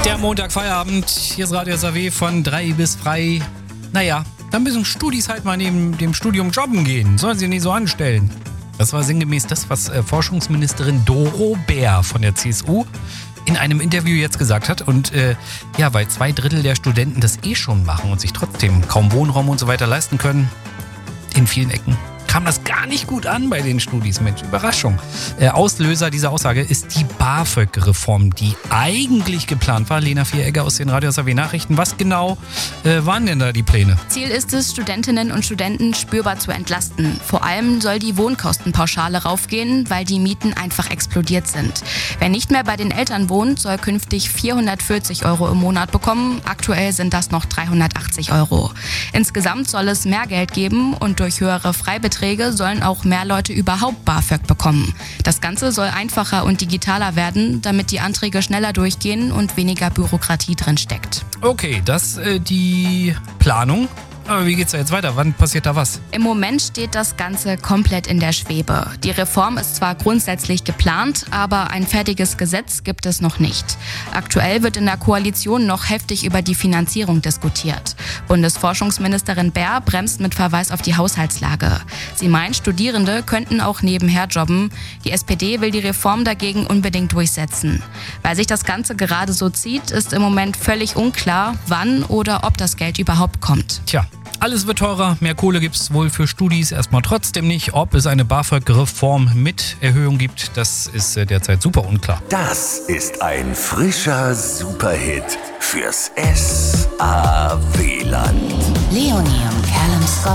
Der Montagfeierabend, hier ist Radio SAW von 3 bis frei. Naja, dann müssen Studis halt mal neben dem Studium jobben gehen. Sollen sie nicht so anstellen. Das war sinngemäß das, was Forschungsministerin Doro Bär von der CSU in einem Interview jetzt gesagt hat. Und weil 2/3 der Studenten das schon machen und sich trotzdem kaum Wohnraum und so weiter leisten können, in vielen Ecken kam das gar nicht gut an bei den Studis. Mensch, Überraschung. Auslöser dieser Aussage ist die BAföG-Reform, die eigentlich geplant war. Lena Vieregger aus den Radio SAW Nachrichten. Was genau waren denn da die Pläne? Ziel ist es, Studentinnen und Studenten spürbar zu entlasten. Vor allem soll die Wohnkostenpauschale raufgehen, weil die Mieten einfach explodiert sind. Wer nicht mehr bei den Eltern wohnt, soll künftig 440 € im Monat bekommen. Aktuell sind das noch 380 €. Insgesamt soll es mehr Geld geben und durch höhere Freibeträge sollen auch mehr Leute überhaupt BAföG bekommen. Das Ganze soll einfacher und digitaler werden, damit die Anträge schneller durchgehen und weniger Bürokratie drin steckt. Okay, das die Planung. Aber wie geht's da jetzt weiter? Wann passiert da was? Im Moment steht das Ganze komplett in der Schwebe. Die Reform ist zwar grundsätzlich geplant, aber ein fertiges Gesetz gibt es noch nicht. Aktuell wird in der Koalition noch heftig über die Finanzierung diskutiert. Bundesforschungsministerin Bär bremst mit Verweis auf die Haushaltslage. Sie meint, Studierende könnten auch nebenher jobben. Die SPD will die Reform dagegen unbedingt durchsetzen. Weil sich das Ganze gerade so zieht, ist im Moment völlig unklar, wann oder ob das Geld überhaupt kommt. Tja. Alles wird teurer, mehr Kohle gibt's wohl für Studis erstmal trotzdem nicht. Ob es eine BAföG-Reform mit Erhöhung gibt, das ist derzeit super unklar. Das ist ein frischer Superhit fürs SAW-Land. Leonie und Callum Scott.